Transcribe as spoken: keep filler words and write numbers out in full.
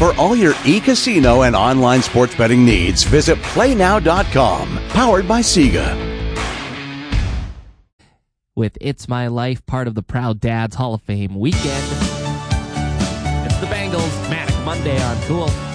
For all your e-casino and online sports betting needs, visit play now dot com. Powered by Sega. With It's My Life, part of the Proud Dads Hall of Fame weekend. It's the Bengals, Manic Monday on Cool.